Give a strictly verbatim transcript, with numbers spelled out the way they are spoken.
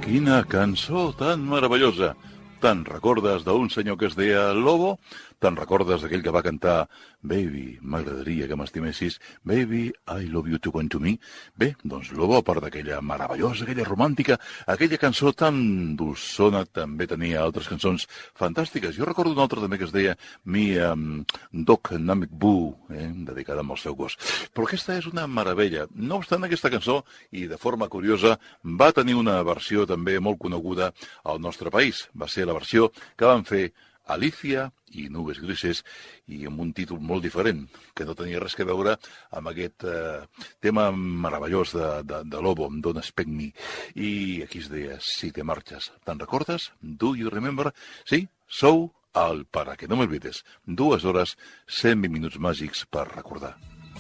Quina cançó tan meravellosa! Te'n recordes d'un senyor que es deia Lobo? Te'n recordes d'aquell que va cantar Baby, m'agradaria que m'estimessis, Baby, I love you to want to me? Bé, doncs Lobo, a part d'aquella meravellosa, aquella romàntica, aquella cançó tan dolçona, també tenia altres cançons fantàstiques. Jo recordo una altra també que es deia Mi um, Dog Namek Boo, eh, dedicada al seu gos. Però aquesta és una meravella. No obstant, aquesta cançó, i de forma curiosa, va tenir una versió també molt coneguda al nostre país. Va ser la versió que van fer Alicia i Nubes Grises, i amb un títol molt diferent, que no tenia res a veure amb aquest eh, tema meravellós de, de, de Lobo, Don't Expect Me. I aquí es deia, Si te marxes. Te'n recordes? Do you remember? Sí, sou el Para que no me olvides. Dues hores, cent vint minuts màgics per recordar.